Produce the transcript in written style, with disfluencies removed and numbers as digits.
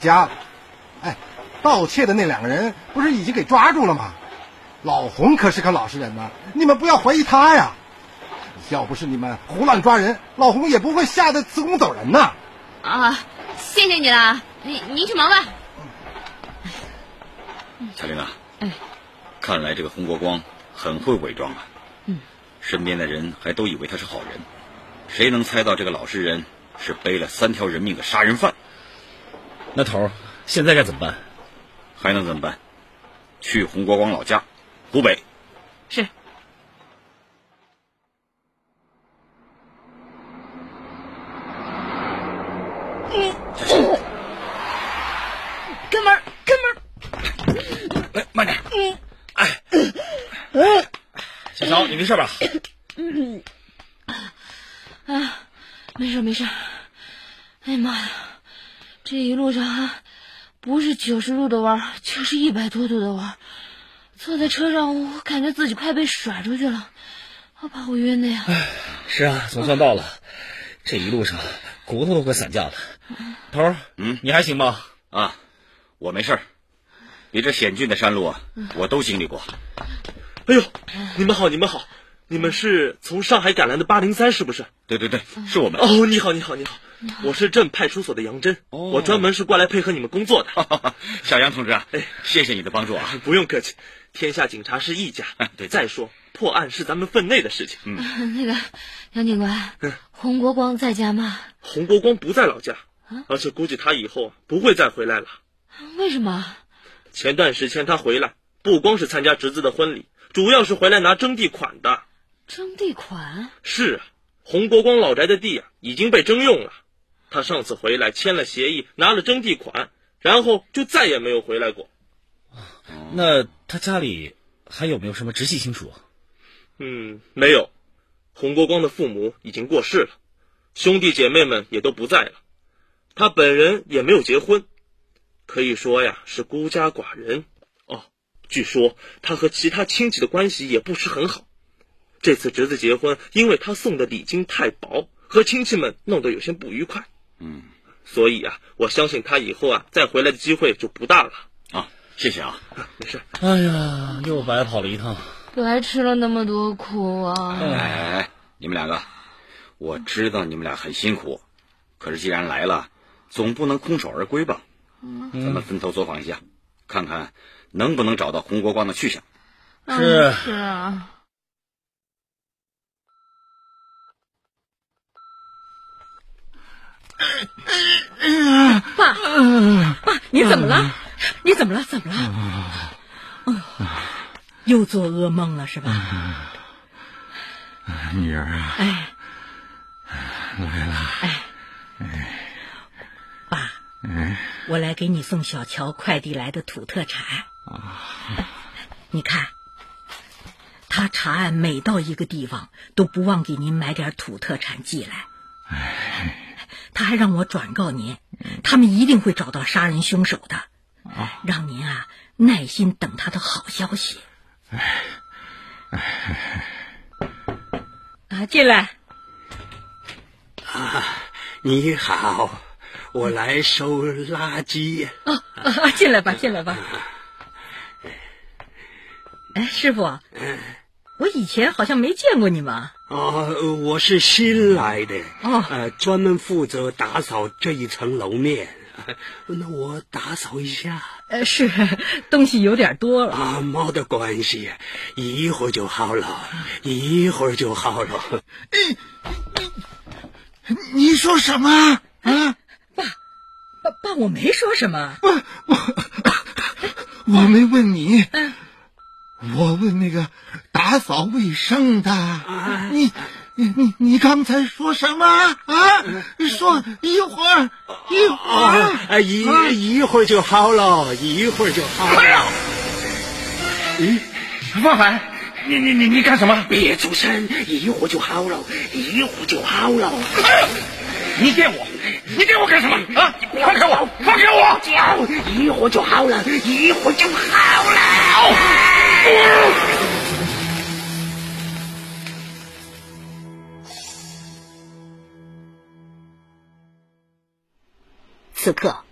家了。哎，盗窃的那2个人不是已经给抓住了吗？老洪可是个老实人呐，你们不要怀疑他呀。要不是你们胡乱抓人，老洪也不会吓得辞工走人呐。 啊，谢谢你了，您去忙吧。 彩玲啊，看来这个洪国光很会伪装啊。身边的人还都以为他是好人，谁能猜到这个老实人是背了3条人命的杀人犯？ 那头现在该怎么办？ 还能怎么办？去洪国光老家湖北。 是。哥们儿， 来，慢点。 小乔，你没事吧？ 没事。哎呀妈呀，这一路上不是90度的弯，就是100多度的弯。坐在车上，我感觉自己快被甩出去了，我怕我晕的呀。 是啊，总算到了。这一路上骨头都快散架了。头儿，你还行吗？ 啊，我没事儿。比这险峻的山路我都经历过。 哎呦，你们好，你们是从上海赶来的803是不是？ 对，是我们。 哦，你好，我是镇派出所的杨真，我专门是过来配合你们工作的。 小杨同志啊，谢谢你的帮助啊。 不用客气，天下警察是一家。 对， 再说破案是咱们分内的事情。 那个杨警官，洪国光在家吗？ 洪国光不在老家，而且估计他以后不会再回来了。 为什么？ 前段时间他回来，不光是参加侄子的婚礼，主要是回来拿征地款的。 征地款？ 是啊，洪国光老宅的地已经被征用了。他上次回来签了协议，拿了征地款，然后就再也没有回来过。 那他家里还有没有什么直系亲属？ 没有。洪国光的父母已经过世了，兄弟姐妹们也都不在了，他本人也没有结婚，可以说呀是孤家寡人。据说他和其他亲戚的关系也不是很好。这次侄子结婚，因为他送的礼金太薄，和亲戚们弄得有些不愉快。所以我相信他以后再回来的机会就不大了。 谢谢啊。 没事。 哎呀，又白跑了一趟， 白吃了那么多苦啊！ 你们2个，我知道你们俩很辛苦，可是既然来了，总不能空手而归吧？咱们分头走访一下，看看能不能找到洪国光的去向。 是啊。爸，你怎么了？怎么了？又做噩梦了是吧？ 女儿啊，来了。 爸，我来给你送小乔快递来的土特产。你看，他查案每到一个地方都不忘给您买点土特产寄来。他还让我转告您，他们一定会找到杀人凶手的，让您耐心等他的好消息。进来。 你好，我来收垃圾。 进来吧。师傅，我以前好像没见过你们。 我是新来的。专门负责打扫这一层楼面。那我打扫一下。 是，东西有点多了。 没得关系，一会儿就好了。 你说什么？ 爸，我没说什么。 我没问你。我问那个打扫卫生的。你刚才说什么？说一会儿一会儿就好了。 方海，你干什么？ 别出声，一会儿就好了。 你电我干什么？放开我！ 一会儿就好了。 此刻，